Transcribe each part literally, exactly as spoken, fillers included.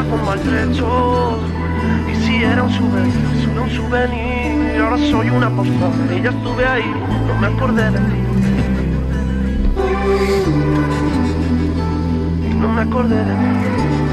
con maltrechos. Y si era un souvenir, solo un souvenir. Ahora soy una postal y ya estuve ahí, no me acordé de ti. No me acordé de ti.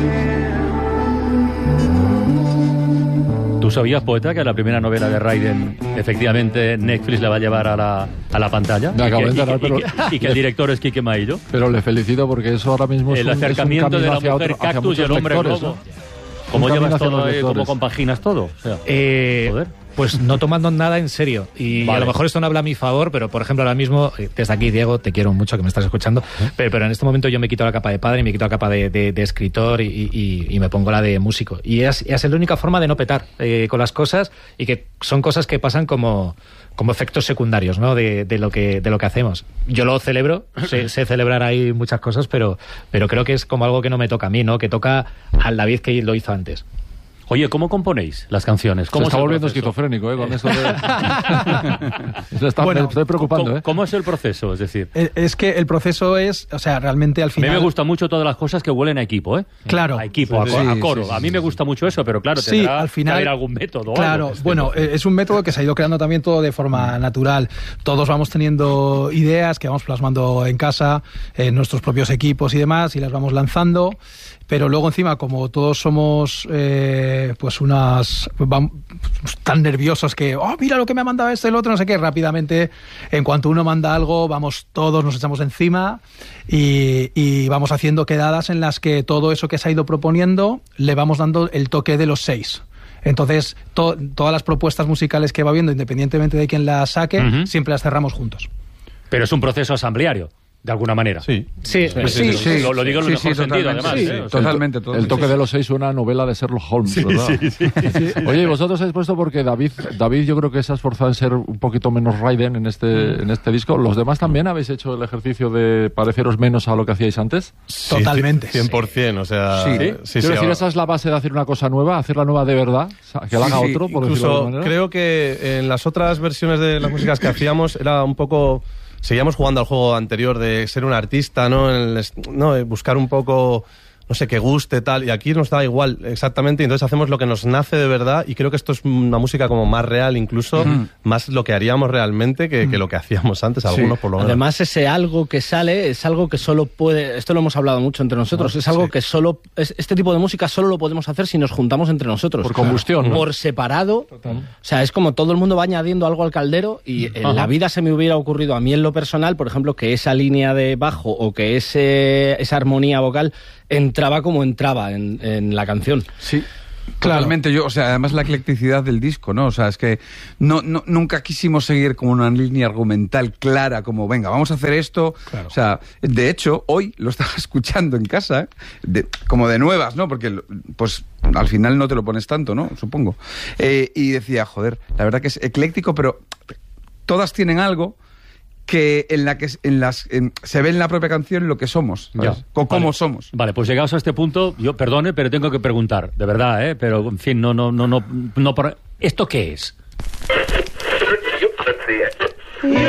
¿Tú sabías, poeta, que la primera novela de Raiden efectivamente Netflix la va a llevar a la, a la pantalla? Me acabo de enterar, y, pero... y, que, y que el director es Quique Maillo. Pero le felicito porque eso ahora mismo es el un, acercamiento es un de la hacia mujer otro, cactus y el hombre lectores, globo. ¿no? ¿Cómo Un llevas todo, eh, cómo compaginas todo? O sea, eh, joder. Pues no tomando nada en serio. Y vale. A lo mejor esto no habla a mi favor, pero por ejemplo ahora mismo, desde aquí, Diego, te quiero mucho que me estás escuchando, ¿Eh? pero, pero en este momento yo me quito la capa de padre y me quito la capa de, de, de escritor y, y, y me pongo la de músico. Y es, es la única forma de no petar eh, con las cosas y que son cosas que pasan como, como efectos secundarios, ¿no? de, de, lo que, de lo que hacemos. Yo lo celebro, sé, sé celebrar ahí muchas cosas, pero, pero creo que es como algo que no me toca a mí, ¿no? Que toca al David que lo hizo antes. Oye, ¿cómo componéis las canciones? ¿Cómo se está volviendo proceso? esquizofrénico, ¿eh? Con esto de... Se está, bueno, me estoy preocupando, ¿cómo, ¿eh? ¿Cómo es el proceso? Es decir... Es que el proceso es, o sea, realmente al final... A mí me gustan mucho todas las cosas que huelen a equipo, ¿eh? Claro. A equipo, sí, a, a sí, coro. Sí, sí, a mí sí, me gusta mucho eso, pero claro, sí, tendrá al final, que haber algún método. Claro, algo bueno, es un método que se ha ido creando también todo de forma natural. Todos vamos teniendo ideas que vamos plasmando en casa, en nuestros propios equipos y demás, y las vamos lanzando. Pero luego encima, como todos somos eh, pues unas vamos, tan nerviosos que, oh, mira lo que me ha mandado este, el otro, no sé qué, rápidamente, en cuanto uno manda algo, vamos todos, nos echamos encima y, y vamos haciendo quedadas en las que todo eso que se ha ido proponiendo le vamos dando el toque de los seis. Entonces, to, todas las propuestas musicales que va viendo, independientemente de quién las saque, uh-huh. siempre las cerramos juntos. Pero es un proceso asambleario. De alguna manera. Sí. Sí, sí, sí, sí. Lo, lo digo en el sí, mejor sí, sentido, además. Sí, ¿eh? O sea, totalmente. El, totalmente. el toque de los seis suena a novela de Sherlock Holmes, sí, ¿verdad? Sí, sí, sí. Oye, y vosotros habéis puesto porque David, David yo creo que se ha esforzado en ser un poquito menos Raiden en este, en este disco. ¿Los demás también habéis hecho el ejercicio de pareceros menos a lo que hacíais antes? Sí, totalmente. cien por ciento, o sea... Sí, sí, Quiero sí, decir, ahora... esa es la base de hacer una cosa nueva, hacerla nueva de verdad, que la haga sí, sí. otro, por Incluso decirlo de alguna manera. Creo que en las otras versiones de las músicas que hacíamos era un poco... Seguíamos jugando al juego anterior de ser un artista, ¿no? El, no, buscar un poco, no sé, que guste, tal. Y aquí nos da igual, exactamente. Y entonces hacemos lo que nos nace de verdad. Y creo que esto es una música como más real, incluso mm. más lo que haríamos realmente que, que lo que hacíamos antes, algunos sí. por lo menos. Además, ese algo que sale es algo que solo puede... Esto lo hemos hablado mucho entre nosotros. No, es algo sí. que solo... Es, este tipo de música solo lo podemos hacer si nos juntamos entre nosotros. Por combustión, ¿no? Por separado. Total. O sea, es como todo el mundo va añadiendo algo al caldero y en Ajá. la vida se me hubiera ocurrido a mí en lo personal, por ejemplo, que esa línea de bajo o que ese, esa armonía vocal entraba como entraba en, en la canción. Sí. Claramente, yo, o sea, además la eclecticidad del disco, ¿no? O sea, es que no, no, nunca quisimos seguir como una línea argumental clara, como, venga, vamos a hacer esto. Claro. O sea, de hecho, hoy lo estaba escuchando en casa, de, como de nuevas, ¿no? Porque, pues, al final no te lo pones tanto, ¿no? Supongo. Eh, y decía, joder, la verdad que es ecléctico, pero todas tienen algo que en la que en las en, se ve en la propia canción lo que somos, ¿sabes? Ya. O cómo vale. somos. Vale, pues llegados a este punto, yo perdone, pero tengo que preguntar, de verdad, ¿eh? Pero en fin, no, no, no, no, no por... ¿Esto qué es?